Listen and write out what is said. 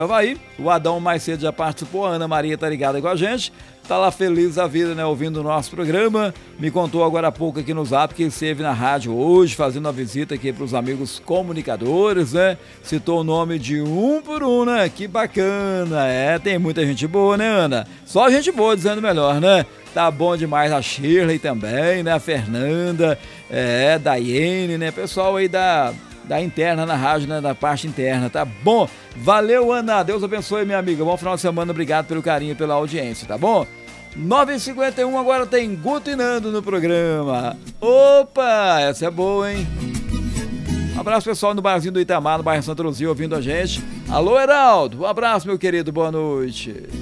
Havaí. O Adão mais cedo já participou, a Ana Maria tá ligada com a gente, tá lá feliz da vida, né, ouvindo o nosso programa. Me contou agora há pouco aqui no Zap que ele esteve na rádio hoje, fazendo uma visita aqui pros amigos comunicadores, né? Citou o nome de um por um, né? Que bacana, tem muita gente boa, né, Ana? Só gente boa, dizendo melhor, né? Tá bom demais a Shirley também, né? A Fernanda, Daiane, né? Pessoal aí da interna na rádio, né? Da parte interna, tá bom? Valeu, Ana. Deus abençoe, minha amiga. Bom final de semana. Obrigado pelo carinho, pela audiência, tá bom? 9h51, agora tem Guto e Nando no programa. Opa, essa é boa, hein? Um abraço, pessoal, no barzinho do Itamar, no bairro Santa Luzia, ouvindo a gente. Alô, Heraldo. Um abraço, meu querido. Boa noite.